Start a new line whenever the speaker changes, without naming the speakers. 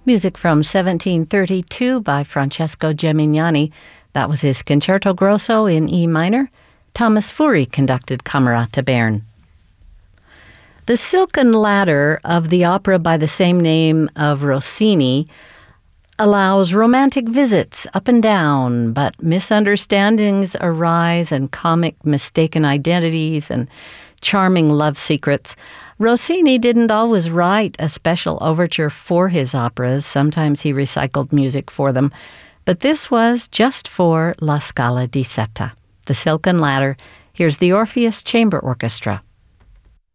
Music from 1732 by Francesco Gemignani. That was his Concerto Grosso in E minor. Thomas Fury conducted Camerata Bern. The Silken Ladder of the opera by the same name of Rossini allows romantic visits up and down, but misunderstandings arise and comic mistaken identities and charming love secrets. Rossini didn't always write a special overture for his operas. Sometimes he recycled music for them. But this was just for La Scala di Seta. The Silken Ladder. Here's the Orpheus Chamber Orchestra.